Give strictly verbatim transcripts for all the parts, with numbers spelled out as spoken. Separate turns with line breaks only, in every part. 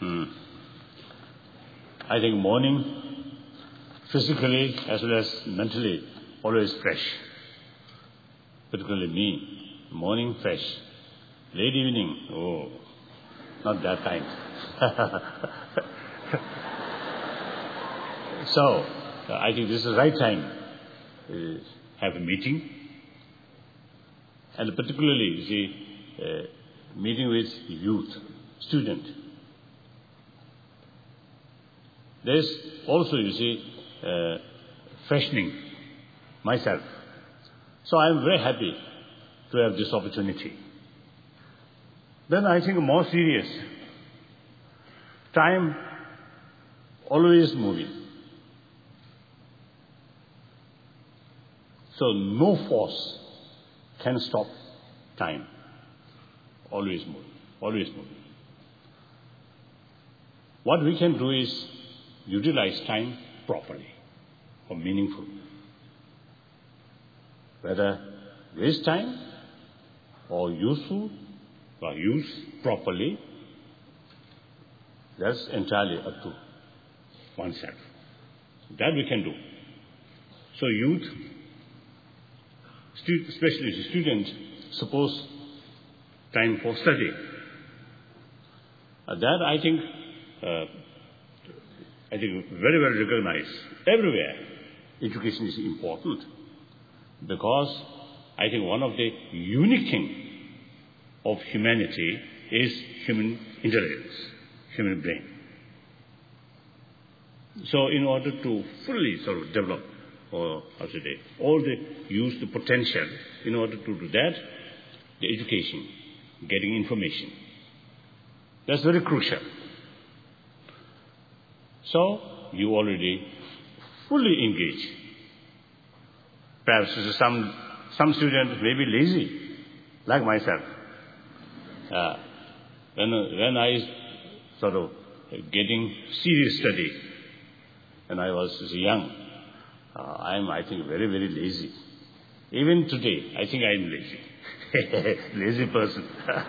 Hmm. I think morning, physically as well as mentally, always fresh. Particularly me, morning fresh. Late evening, oh, not that kind. So, uh, I think this is the right time to have a meeting. And particularly, you see, uh, meeting with youth, student. There's also, you see, uh, freshening myself. So I'm very happy to have this opportunity. Then I think more serious. Time always moving. So no force can stop time. Always moving, always moving. What we can do is utilize time properly or meaningful. Whether waste time or useful or use properly, that's entirely up to oneself. That we can do. So youth, stu- especially the student, suppose time for study. Uh, that I think, uh, I think very well recognized everywhere. Education is important because I think one of the unique things of humanity is human intelligence, human brain. So in order to fully sort of develop, or how to say, all the use the potential, in order to do that, the education, getting information, that's very crucial. So you already fully engage. Perhaps some some students may be lazy, like myself. Uh, when when I sort of getting serious study, when I was young, uh, I am I think very very lazy. Even today, I think I am lazy, lazy person.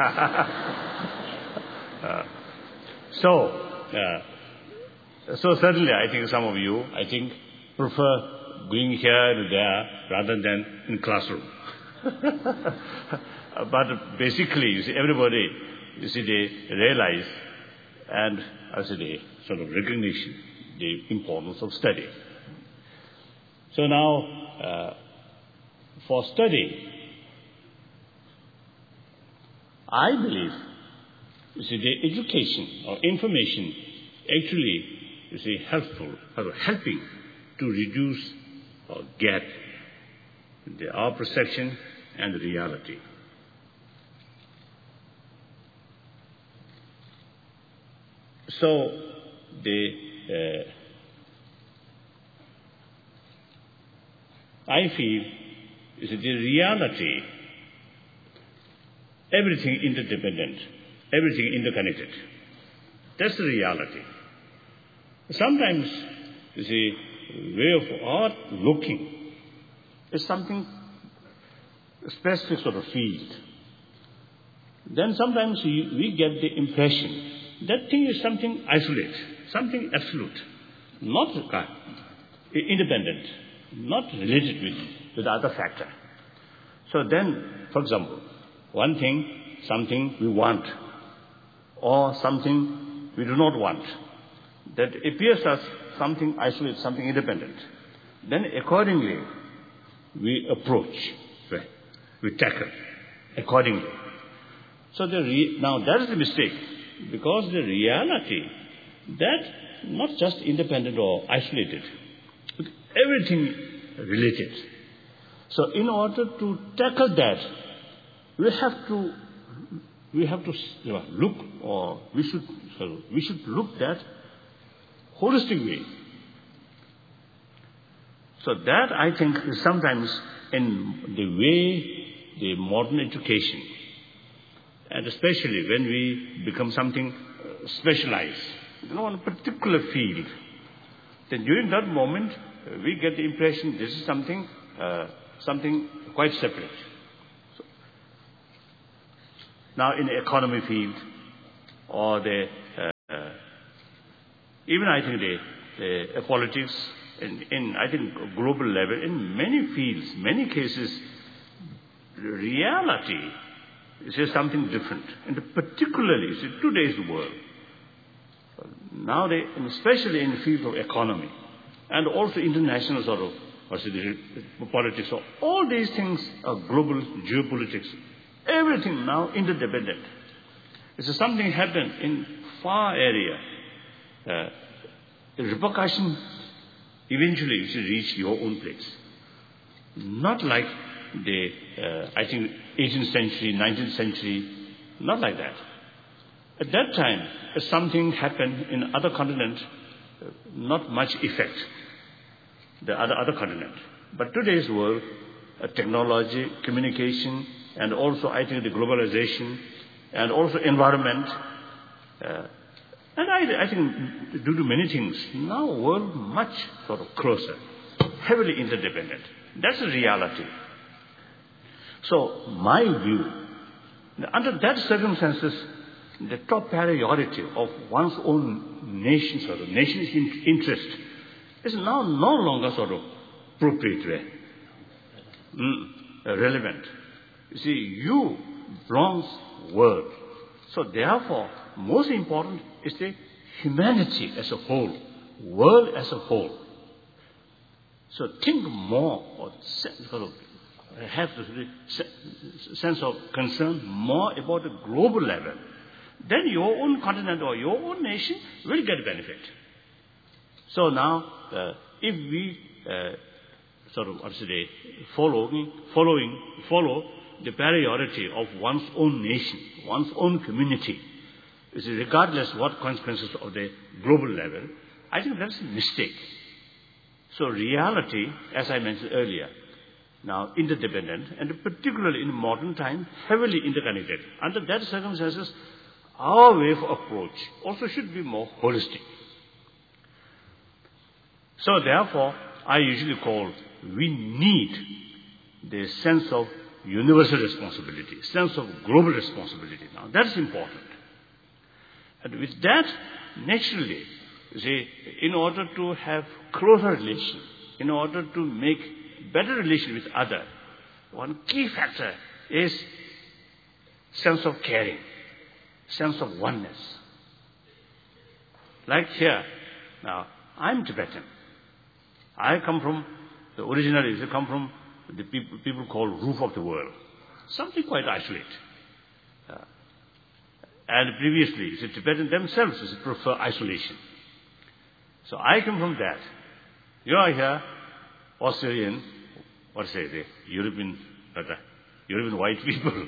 uh, so, uh, so certainly, I think some of you, I think, prefer going here and there rather than in classroom. But basically, you see, everybody, you see, they realize and, I say, they sort of recognition the importance of study. So now, uh, for study, I believe, you see, the education or information actually, you see, helpful, or helping to reduce or get the, our perception and the reality. So, the uh, I feel is the reality, everything interdependent, everything interconnected. That's the reality. Sometimes, you see, way of art looking is something specific sort of field. Then sometimes we, we get the impression that thing is something isolate, something absolute, not uh, independent, not related with, with other factor. So then, for example, one thing, something we want, or something we do not want, that appears as something isolated, something independent. Then accordingly, we approach, right? We tackle accordingly. So the re- now that is the mistake, because the reality, that not just independent or isolated, but everything related. So in order to tackle that, we have to we have to you know, look, or we should sorry, we should look that holistic way. So that I think is sometimes in the way the modern education, and especially when we become something specialized, you know, in a particular field, then during that moment uh, we get the impression this is something uh, something quite separate. So, now in the economy field or the uh, Even I think the, the politics, in, in I think global level, in many fields, many cases, reality is something different. And particularly, see, today's world, nowadays, and especially in the field of economy, and also international sort of or say, the politics, so all these things are global geopolitics. Everything now interdependent. It's something happened in far area. Uh, the repercussion eventually you should reach your own place. Not like the, uh, I think, eighteenth century, nineteenth century, not like that. At that time, if something happened in other continent, uh, not much effect, the other, other continent. But today's world, uh, technology, communication, and also I think the globalization, and also environment, uh, and I, I think due to many things, now world much sort of closer, heavily interdependent. That's the reality. So my view, under that circumstances, the top priority of one's own nation, sort of nation's interest, is now no longer sort of appropriate, mm, relevant. You see, you belongs world. So therefore, most important is the humanity as a whole, world as a whole. So think more, or sort of have the sense of concern more about the global level. Then your own continent or your own nation will get benefit. So now, uh, if we uh, sort of, what should I say, following, following, follow the priority of one's own nation, one's own community, regardless what consequences of the global level, I think that's a mistake. So reality, as I mentioned earlier, now interdependent, and particularly in modern time, heavily interconnected. Under that circumstances, our way of approach also should be more holistic. So therefore, I usually call, we need the sense of universal responsibility, sense of global responsibility. Now that's important. And with that, naturally, you see, in order to have closer relation, in order to make better relation with others, one key factor is sense of caring, sense of oneness. Like here, now, I'm Tibetan. I come from, the originally, I come from the people, people called roof of the world. Something quite isolated. Uh, and previously, the Tibetans themselves prefer isolation. So I come from that. You are here, Australian, what say they, European, uh, European white people.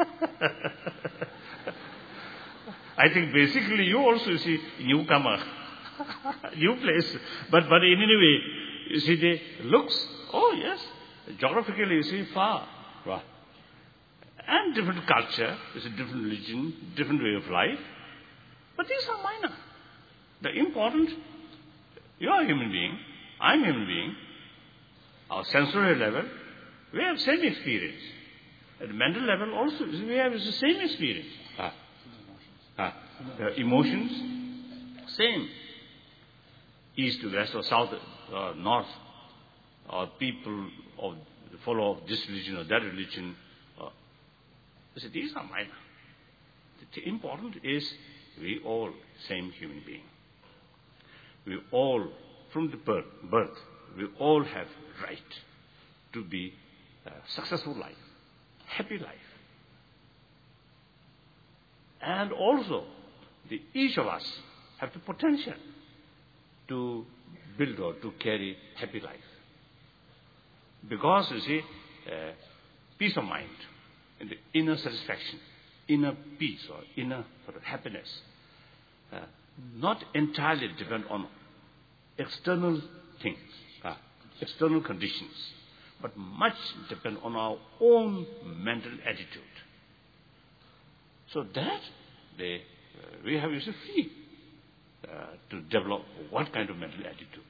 I think basically you also see newcomer, new place. But but in any way, you see the looks, oh yes, geographically you see far. Right. And different culture, it's a different religion, different way of life. But these are minor. The important, you are a human being, I'm a human being. Our sensory level, we have same experience. At the mental level also, we have the same experience. Ah. Ah. The emotions, same. East to west or south or north, or people of follow this religion or that religion. Uh, so these are minor. The important is we all same human being. We all, from the birth, birth we all have right to be a successful life, happy life. And also, the, each of us have the potential to build or to carry happy life. Because, you see, uh, peace of mind, and the inner satisfaction, inner peace or inner sort of happiness, uh, not entirely depend on external things, uh, external conditions, but much depend on our own mental attitude. So that they, uh, we have, you see, free uh, to develop what kind of mental attitude.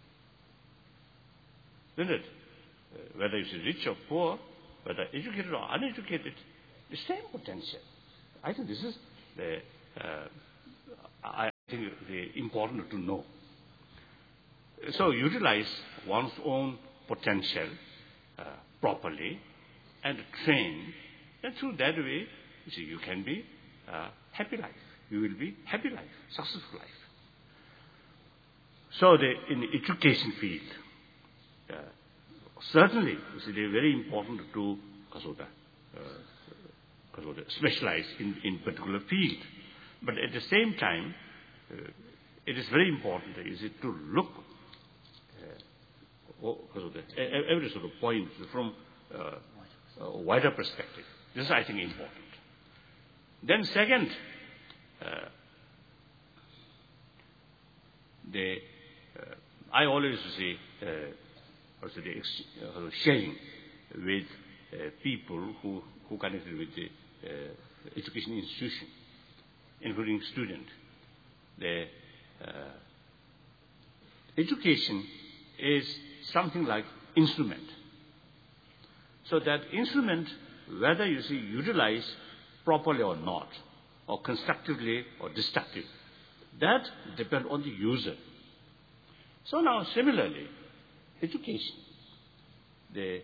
Isn't it? Uh, whether you see rich or poor, whether educated or uneducated, the same potential. I think this is the, uh, I think it's important to know. So utilize one's own potential uh, properly and train, and through that way, you see, you can be uh, happy life. You will be happy life, successful life. So the, in the education field, uh, certainly, you see, they're very important to Kasoda, uh, Kasoda specialize in, in particular field. But at the same time, uh, it is very important, is it, to look uh, every sort of point from uh, a wider perspective. This is, I think, important. Then second, uh, the, uh, I always say, uh, also the ex- uh, sharing with uh, people who, who connected with the uh, education institution, including student. The uh, education is something like instrument. So that instrument, whether you see utilized properly or not, or constructively or destructive, that depends on the user. So now similarly, education, the,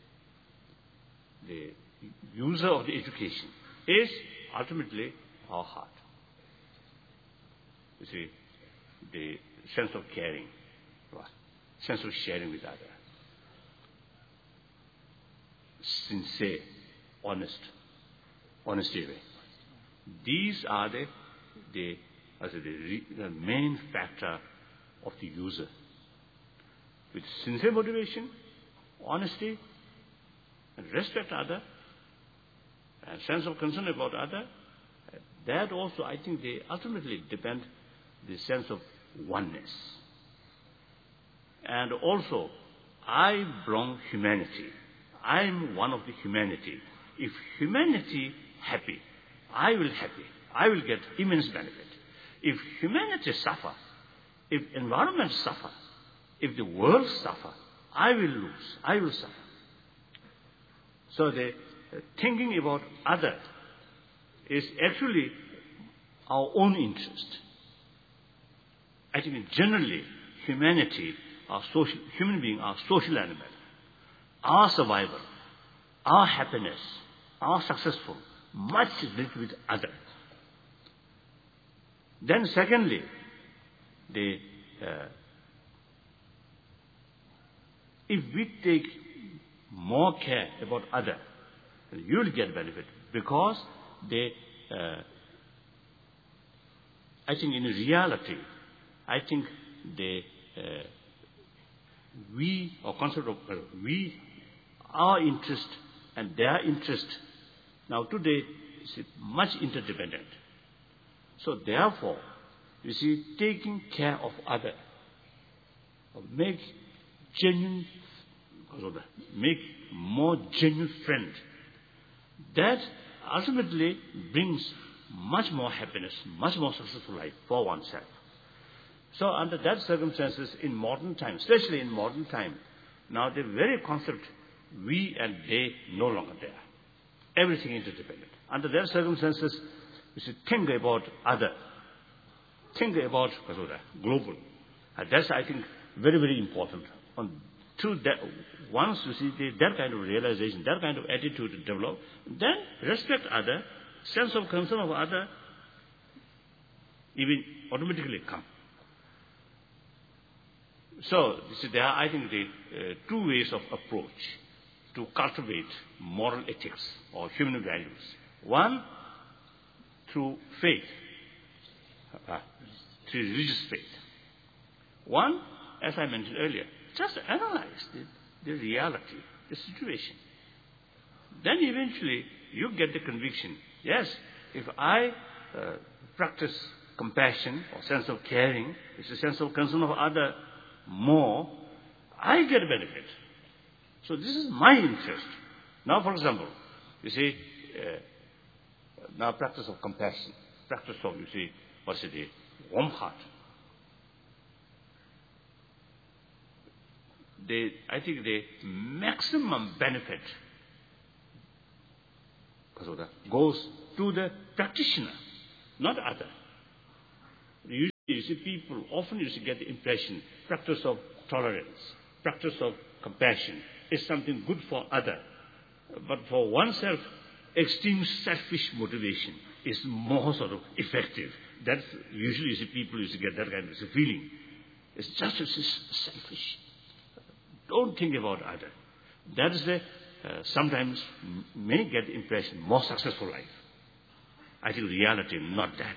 the user of the education is ultimately our heart. You see, the sense of caring, sense of sharing with others, sincere, honest, honesty way. These are the, the, as the, re, the main factor of the user. With sincere motivation, honesty, and respect other, and sense of concern about other, that also, I think, they ultimately depend the sense of oneness. And also, I belong humanity. I am one of the humanity. If humanity happy, I will happy. I will get immense benefit. If humanity suffer, if environment suffer, if the world suffer, I will lose. I will suffer. So the uh, thinking about other is actually our own interest. I think generally humanity, our social, human being, are social animal. Our survival, our happiness, our successful, much is linked with other. Then secondly, the uh, if we take more care about other, you will get benefit, because they, uh, I think in reality, I think they, uh, we, or concept of uh, we, our interest and their interest, now today is much interdependent. So therefore, you see, taking care of other, make genuine, make more genuine friend, that ultimately brings much more happiness, much more successful life for oneself. So under that circumstances, in modern time, especially in modern time, now the very concept we and they no longer there. Everything interdependent. Under that circumstances, we should think about other. Think about global. And that's, I think, very, very important. On through that, once you see the, that kind of realization, that kind of attitude to develop, then respect other, sense of concern of other, even automatically come. So, see, there are, I think, the uh, two ways of approach to cultivate moral ethics or human values. One, through faith, uh, through religious faith. One, as I mentioned earlier, just analyze the, the reality, the situation. Then eventually you get the conviction, yes, if I uh, practice compassion or sense of caring, it's a sense of concern of other more, I get a benefit. So this is my interest. Now, for example, you see, uh, now practice of compassion, practice of, you see, what's it, the warm heart. They, I think the maximum benefit goes to the practitioner, not other. Usually see, people often you see, get the impression, practice of tolerance, practice of compassion is something good for other. But for oneself, extreme selfish motivation is more sort of effective. That's usually you see, people used to get that kind of feeling. It's just it's selfish. Don't think about other. That is the, uh, sometimes may get the impression, more successful life. I think reality, not that.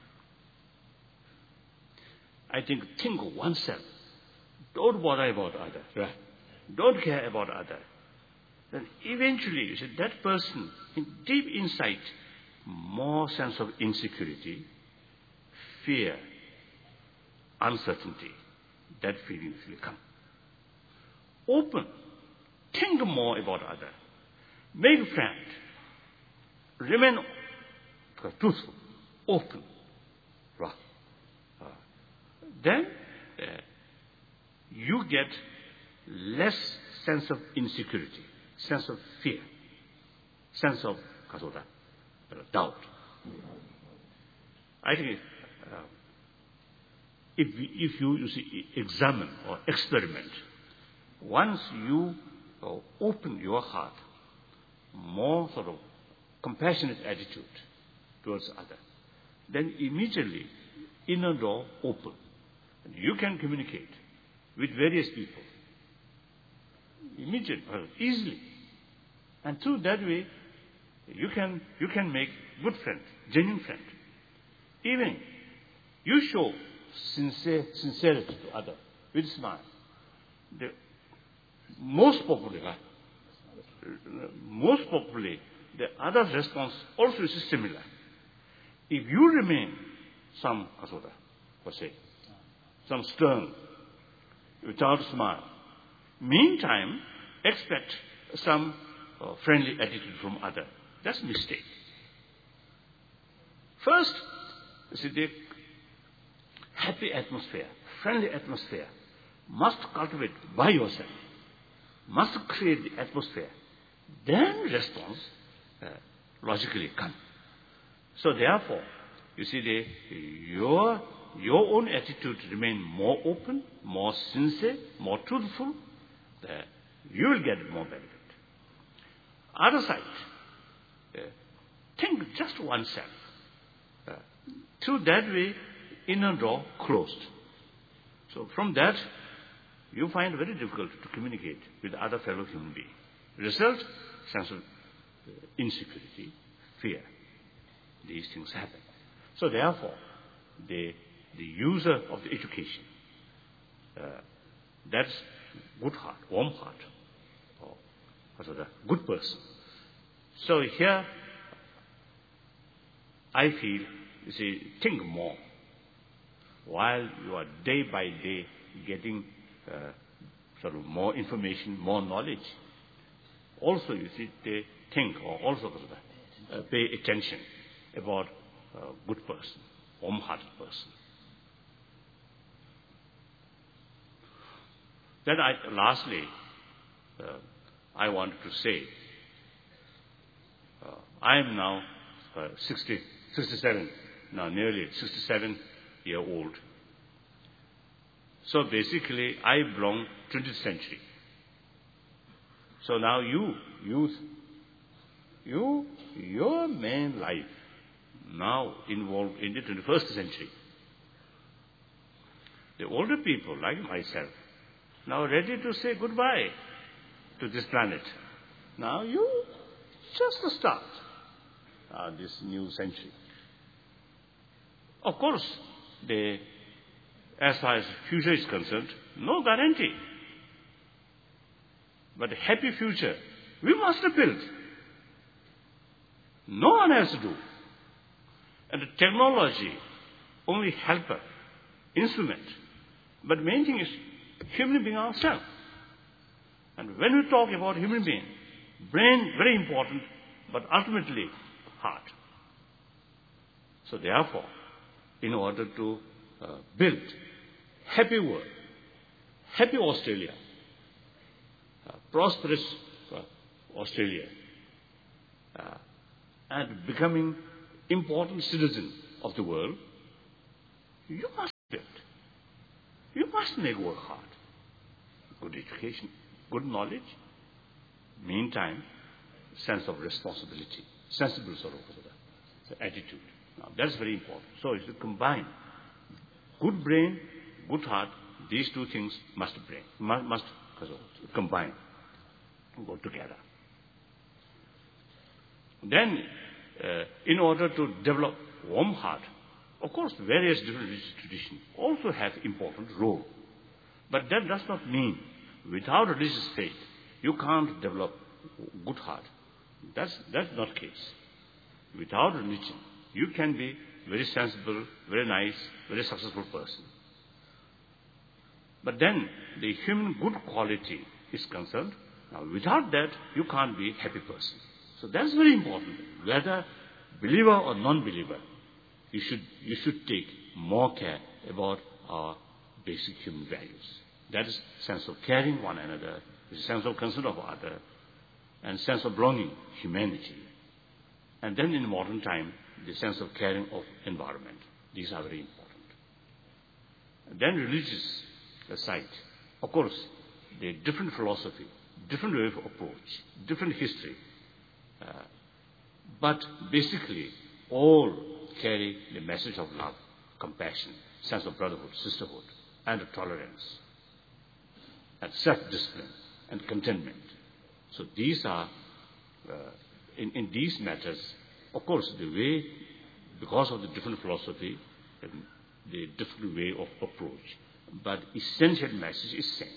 I think, think of oneself. Don't worry about other. Right? Don't care about other. Then eventually, you see, that person, in deep insight, more sense of insecurity, fear, uncertainty, that feelings will come. Open. Think more about other. Make a friend. Remain truthful, open. Right. Uh, then uh, you get less sense of insecurity, sense of fear, sense of kasoda, doubt. I think uh, if, if you, you see, examine or experiment, once you uh, open your heart, more sort of compassionate attitude towards other, then immediately inner door open. And you can communicate with various people. Immediately, well, easily. And through that way, you can, you can make good friend, genuine friend. Even you show sincere, sincerity to other with smile. The most popularly, uh, most popularly, the other response also is similar. If you remain some kasoda, per se, some stern, without smile, meantime, expect some uh, friendly attitude from other. That's a mistake. First, you see, the happy atmosphere, friendly atmosphere, must cultivate by yourself, must create the atmosphere. Then response uh, logically come. So therefore, you see, the, your, your own attitude remain more open, more sincere, more truthful, uh, you will get more benefit. Other side, uh, think just oneself. Uh, through that way, inner door closed. So from that, you find it very difficult to communicate with other fellow human beings. Result, sense of uh, insecurity, fear. These things happen. So therefore, the, the user of the education, uh, that's good heart, warm heart, or also the good person. So here, I feel, you see, think more. While you are day by day getting uh, sort of more information, more knowledge, also you see, they think or also uh, pay attention about a good person, warm-hearted person. Then I, lastly, uh, I wanted to say, uh, I am now uh, sixty, sixty-seven, now nearly sixty-seven year old. So basically, I belong twentieth century. So now you, youth, you, your main life now involved in the twenty-first century. The older people, like myself, now ready to say goodbye to this planet. Now you just start uh, this new century. Of course, the, as far as future is concerned, no guarantee. But a happy future, we must build. No one has to do. And the technology only helper, instrument. But main thing is human being ourselves. And when we talk about human being, brain very important, but ultimately heart. So therefore, in order to uh, build happy world, happy Australia, uh, prosperous uh, Australia, uh, and becoming important citizen of the world, you must build. must make work hard. Good education, good knowledge, meantime, sense of responsibility, sensible sort of the attitude. Now, that's very important. So you should combine good brain, good heart. These two things must bring, must, must combine, go together. Then, uh, in order to develop warm heart, of course, various different religious traditions also have important role. But that does not mean without religious faith, you can't develop good heart. That's, that's not the case. Without religion, you can be very sensible, very nice, very successful person. But then the human good quality is concerned. Now, without that, you can't be a happy person. So that's very important. Whether believer or non-believer, you should, you should take more care about our basic human values. That is sense of caring one another, the sense of concern of other, and sense of belonging, humanity. And then in modern time, the sense of caring of environment. These are very important. And then religious aside, of course, the different philosophy, different way of approach, different history. Uh, but basically, all carry the message of love, compassion, sense of brotherhood, sisterhood, and tolerance, and self-discipline, and contentment. So these are, uh, in, in these matters, of course, the way, because of the different philosophy, and the different way of approach, but essential message is same.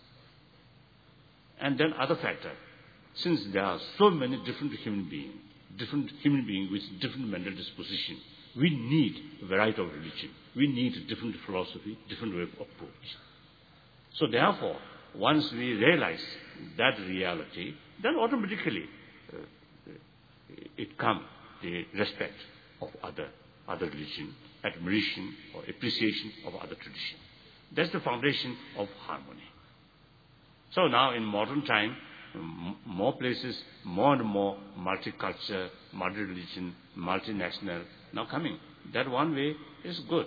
And then other factor, since there are so many different human beings, different human beings with different mental disposition, we need a variety of religion. We need different philosophy, different way of approach. So therefore, once we realize that reality, then automatically uh, it comes the respect of other other religion, admiration or appreciation of other tradition. That's the foundation of harmony. So now in modern time, m- more places, more and more multicultural, multi-religion, multinational now coming. That one way is good.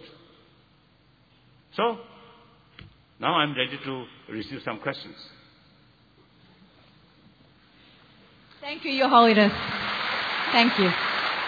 So now I'm ready to receive some questions.
Thank you, Your Holiness. Thank you.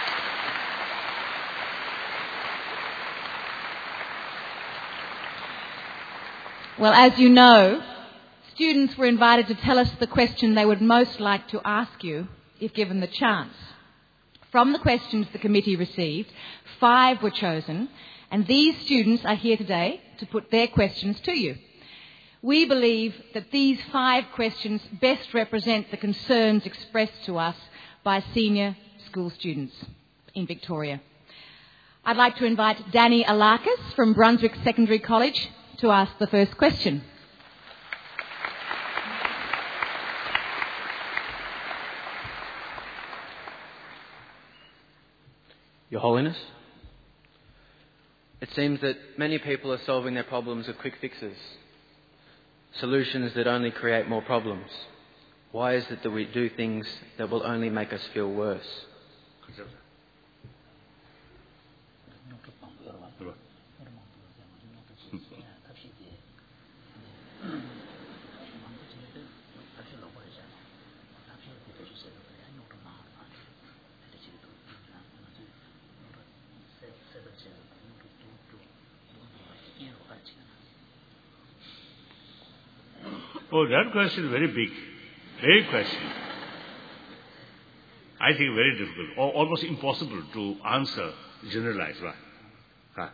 Well, as you know, students were invited to tell us the question they would most like to ask you if given the chance. From the questions the committee received, five were chosen, and these students are here today to put their questions to you. We believe that these five questions best represent the concerns expressed to us by senior school students in Victoria. I'd like to invite Danny Alakis from Brunswick Secondary College to ask the first question.
Your Holiness, it seems that many people are solving their problems with quick fixes, solutions that only create more problems. Why is it that we do things that will only make us feel worse?
Oh, that question is very big, very question. I think very difficult, or almost impossible to answer, generalize, right?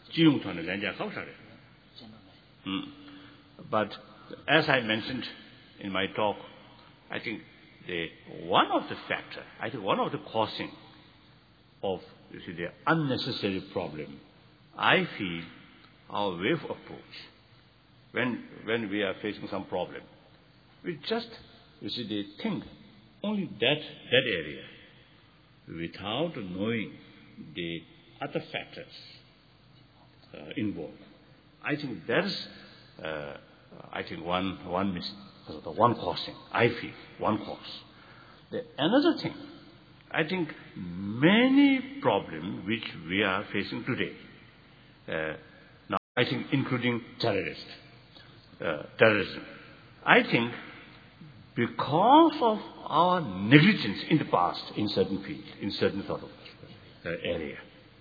Hmm. But as I mentioned in my talk, I think the one of the factor, I think one of the causing of you see the unnecessary problem, I feel our way of approach. When when we are facing some problem, we just you see they think only that that area, without knowing the other factors uh, involved. I think that is uh, I think one one mis- one causing. I feel one cause. The another thing, I think many problems which we are facing today. Uh, I think including terrorist, uh, terrorism. I think because of our negligence in the past in certain field, in certain sort of uh, area,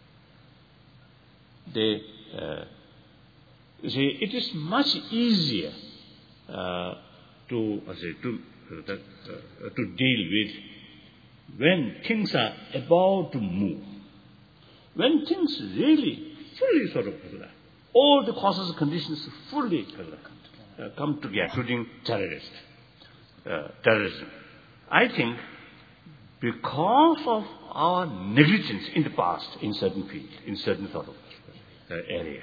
they, uh, you see, it is much easier uh, to, uh, say, to, uh, uh, to deal with when things are about to move. When things really, fully sort of, all the causes and conditions fully uh, come together, including terrorist, uh, terrorism. I think because of our negligence in the past in certain field, in certain sort of uh, area,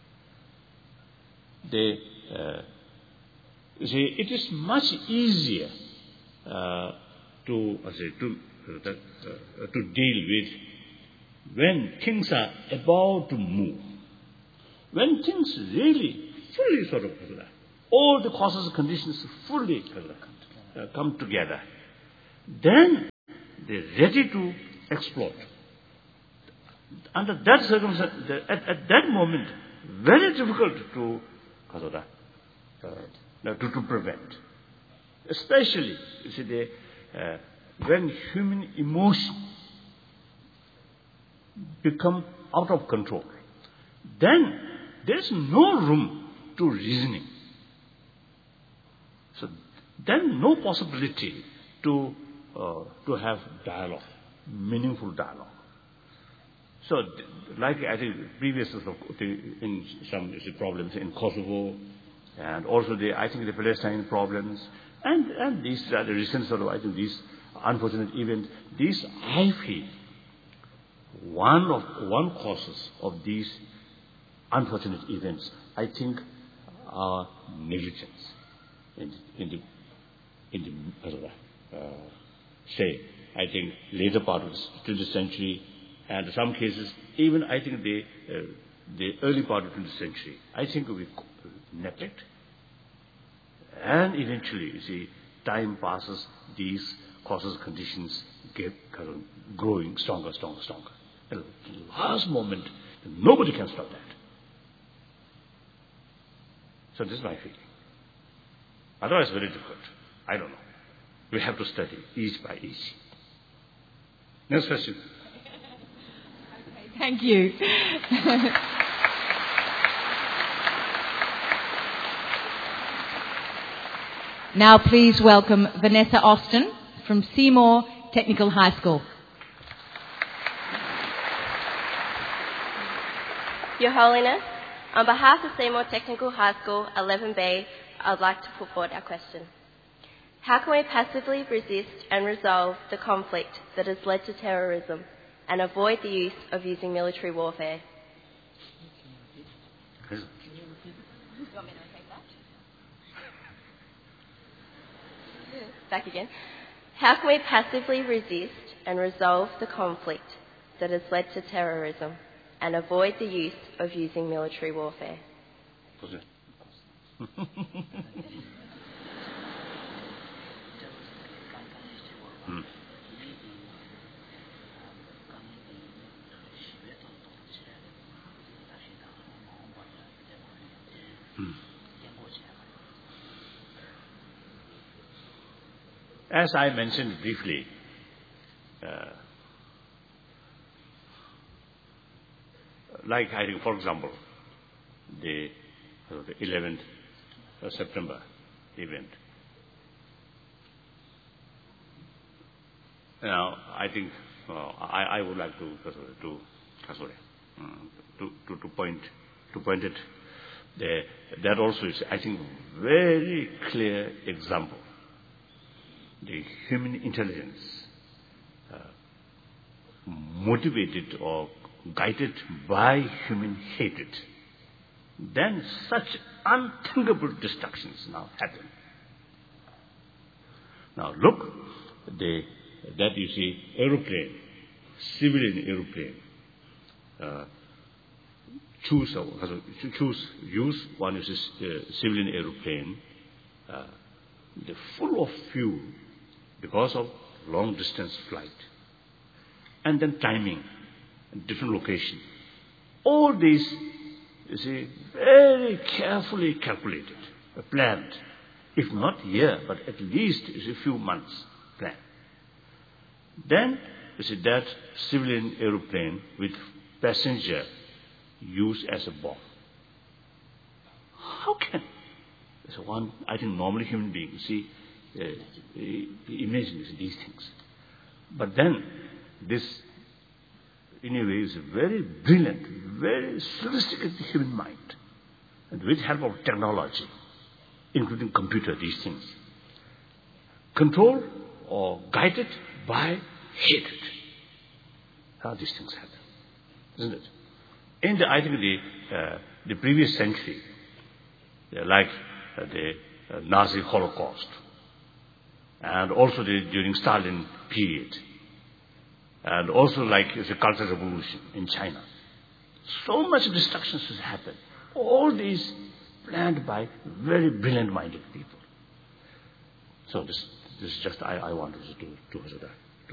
they, uh, you see, it is much easier uh, to, uh, say, to, uh, uh, to deal with when things are about to move. When things really, fully sort of, all the causes and conditions fully uh, come together, then they're ready to explode. Under that circumstance, at, at that moment, very difficult to, uh, to, to prevent. Especially, you see, they, uh, when human emotion become out of control, then there's no room to reasoning. So then no possibility to uh, to have dialogue, meaningful dialogue. So, like I think previous in some problems in Kosovo, and also the I think the Palestine problems, and and these are the recent sort of I think these unfortunate events. These I feel one of one causes of these unfortunate events, I think, are negligence in the, in the, in the uh, say, I think, later part of the twentieth century, and in some cases, even I think the, uh, the early part of the twentieth century, I think we neglect. And eventually, you see, time passes, these causes, conditions get kind of growing stronger, stronger, stronger. At the last moment, nobody can stop that. So this is my feeling. Otherwise, very difficult. I don't know. We have to study each by each. Next question.
Okay, thank you. Now please welcome Vanessa Austin from Seymour Technical High School.
Your Holiness, on behalf of Seymour Technical High School, eleven B, I would like to put forward our question. How can we passively resist and resolve the conflict that has led to terrorism and avoid the use of using military warfare? Back again. How can we passively resist and resolve the conflict that has led to terrorism and avoid the use of using military warfare?
hmm. Hmm. As I mentioned briefly, uh, like I think, for example, the, uh, the eleventh of September event. Now, I think uh, I, I would like to to sorry, to, to to point to point it there. That also is, I think, very clear example. The human intelligence, uh, motivated or guided by human hatred, then such unthinkable destructions now happen. Now look, the, that you see aeroplane, civilian aeroplane, uh, choose, uh, choose, use one is a civilian aeroplane, uh, they're full of fuel because of long distance flight, and then timing, different location. All these you see, very carefully calculated, planned. If not year, but at least you see, a few months planned. Then, you see, that civilian aeroplane with passenger used as a bomb. How can? So one, I think normally human beings, see, uh, imagine these things. But then, this, in a way, is a very brilliant, very sophisticated human mind. And with help of technology, including computer, these things, controlled or guided by hatred. How these things happen, isn't it? In the, I think the, uh, the previous century, uh, like uh, the uh, Nazi Holocaust, and also the, during Stalin period, and also like the Cultural Revolution in China. So much destruction has happened. All these planned by very brilliant-minded people. So this, this is just, I, I wanted to, to, to answer that.